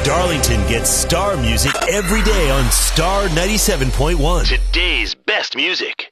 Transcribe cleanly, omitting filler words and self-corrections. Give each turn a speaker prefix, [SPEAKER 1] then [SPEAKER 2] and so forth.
[SPEAKER 1] Darlington gets star music every day on Star 97.1. Today's best music.